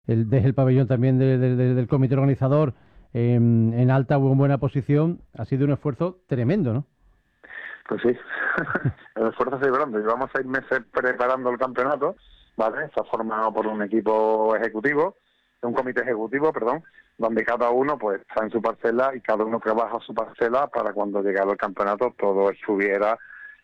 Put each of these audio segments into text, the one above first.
desde el pabellón también del comité organizador en alta o en buena posición, ha sido un esfuerzo tremendo, ¿no? Pues sí, el esfuerzo es grande. Llevamos 6 meses preparando el campeonato, ¿vale? Está formado por un equipo ejecutivo, un comité ejecutivo, perdón, donde cada uno pues está en su parcela y cada uno trabaja su parcela para cuando llegara el campeonato todo estuviera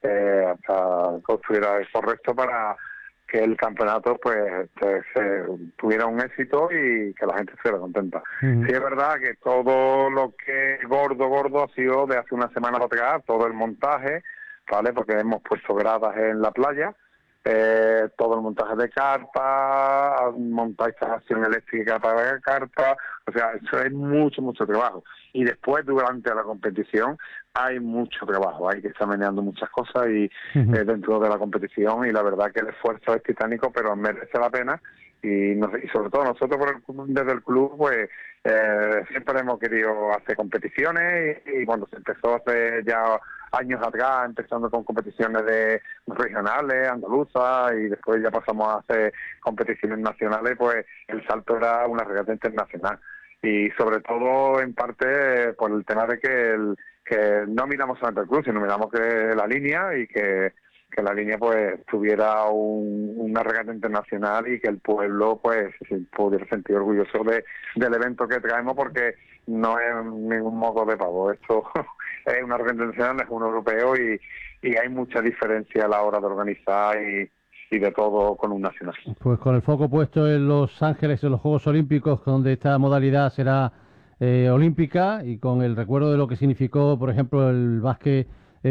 correcto para que el campeonato pues tuviera un éxito y que la gente estuviera contenta. Uh-huh. Sí es verdad que todo lo que gordo ha sido de hace una semana para atrás, todo el montaje, ¿vale? Porque hemos puesto gradas en la playa, todo el montaje de carpa, montar instalación eléctrica para la carpa, o sea, eso es mucho trabajo. Y después, durante la competición, hay mucho trabajo, hay que estar meneando muchas cosas y dentro de la competición, y la verdad que el esfuerzo es titánico, pero merece la pena. Y sobre todo nosotros desde el club pues siempre hemos querido hacer competiciones y cuando se empezó hace ya años atrás, empezando con competiciones de regionales, andaluzas, y después ya pasamos a hacer competiciones nacionales, pues el salto era una regata internacional. Y sobre todo en parte por el tema de que no miramos solamente el club, sino miramos que la línea y que la línea pues tuviera una regata internacional y que el pueblo pues se pudiera sentir orgulloso del evento que traemos, porque no es ningún moco de pavo, esto es una regata internacional, es un europeo y hay mucha diferencia a la hora de organizar y de todo con un nacional. Pues con el foco puesto en Los Ángeles, en los Juegos Olímpicos, donde esta modalidad será olímpica, y con el recuerdo de lo que significó, por ejemplo, el básquet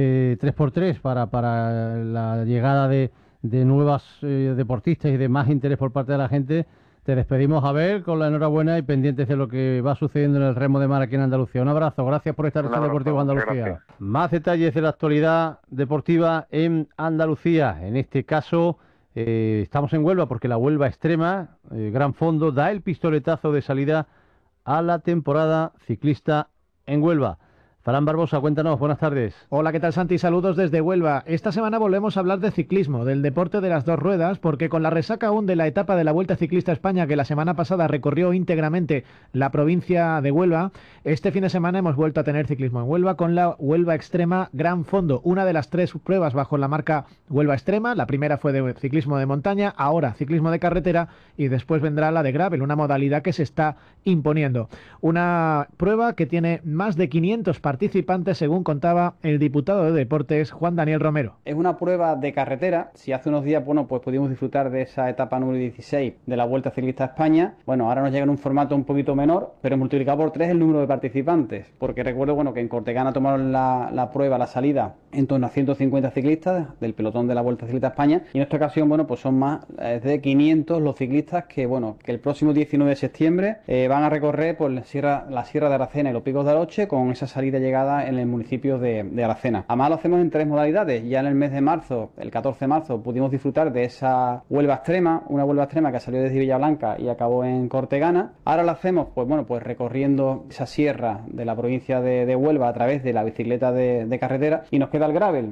3x3 para la llegada de nuevas deportistas y de más interés por parte de la gente, te despedimos, Abel, con la enhorabuena y pendientes de lo que va sucediendo en el remo de mar aquí en Andalucía. Un abrazo, gracias por estar en Deportivo Andalucía. Gracias. Más detalles de la actualidad deportiva en Andalucía. En este caso, estamos en Huelva porque la Huelva Extrema, Gran Fondo, da el pistoletazo de salida a la temporada ciclista en Huelva. Fran Barbosa, cuéntanos, buenas tardes. Hola, ¿qué tal, Santi? Saludos desde Huelva. Esta semana volvemos a hablar de ciclismo, del deporte de las dos ruedas, porque con la resaca aún de la etapa de la Vuelta Ciclista a España, que la semana pasada recorrió íntegramente la provincia de Huelva, este fin de semana hemos vuelto a tener ciclismo en Huelva con la Huelva Extrema Gran Fondo, una de las 3 pruebas bajo la marca Huelva Extrema. La primera fue de ciclismo de montaña, ahora ciclismo de carretera, y después vendrá la de gravel, una modalidad que se está imponiendo. Una prueba que tiene más de 500 participantes, según contaba el diputado de Deportes, Juan Daniel Romero. Es una prueba de carretera. Si hace unos días, pues pudimos disfrutar de esa etapa número 16 de la Vuelta Ciclista a España. Ahora nos llega en un formato un poquito menor, pero multiplicado por 3 el número de participantes, porque recuerdo, que en Cortegana tomaron la prueba, la salida, en torno a 150 ciclistas del pelotón de la Vuelta Ciclista a España, y en esta ocasión, pues son más de 500 los ciclistas que el próximo 19 de septiembre van a recorrer por la Sierra de Aracena y los Picos de Aroche, con esa salida y llegada en el municipio de Aracena. Además lo hacemos en 3 modalidades. Ya en el mes de marzo, el 14 de marzo, pudimos disfrutar de esa Huelva Extrema, una Huelva Extrema que salió desde Villablanca y acabó en Cortegana. Ahora lo hacemos pues recorriendo esa sierra de la provincia de Huelva a través de la bicicleta de carretera, y nos queda el gravel,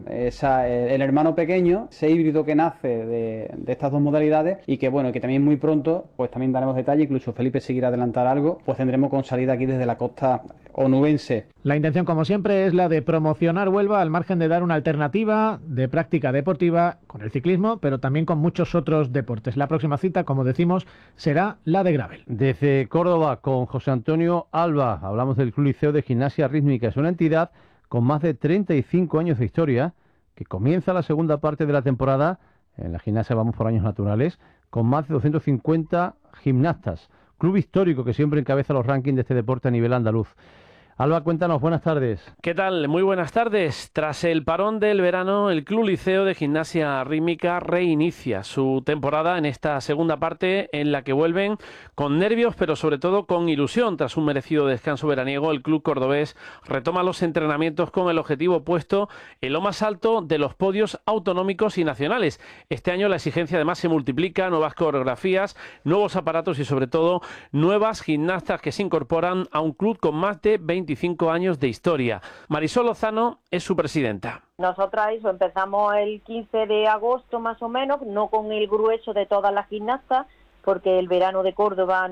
el hermano pequeño, ese híbrido que nace de estas dos modalidades, y que también muy pronto pues también daremos detalle. Incluso Felipe seguirá adelantar algo, pues tendremos con salida aquí desde la costa onubense. La intención, como siempre, es la de promocionar Huelva al margen de dar una alternativa de práctica deportiva con el ciclismo, pero también con muchos otros deportes. La próxima cita, como decimos, será la de gravel. Desde Córdoba, con José Antonio Alba, hablamos del Club Liceo de Gimnasia Rítmica. Es una entidad con más de 35 años de historia, que comienza la segunda parte de la temporada. En la gimnasia vamos por años naturales, con más de 250 gimnastas. Club histórico que siempre encabeza los rankings de este deporte a nivel andaluz. Alba, cuéntanos, buenas tardes. ¿Qué tal? Muy buenas tardes. Tras el parón del verano, el Club Liceo de Gimnasia Rítmica reinicia su temporada en esta segunda parte, en la que vuelven con nervios, pero sobre todo con ilusión. Tras un merecido descanso veraniego, el club cordobés retoma los entrenamientos con el objetivo puesto en lo más alto de los podios autonómicos y nacionales. Este año la exigencia además se multiplica, nuevas coreografías, nuevos aparatos y sobre todo nuevas gimnastas que se incorporan a un club con más de 25 años de historia. Marisol Lozano es su presidenta. Nosotras empezamos el 15 de agosto más o menos, no con el grueso de todas las gimnastas, porque el verano de Córdoba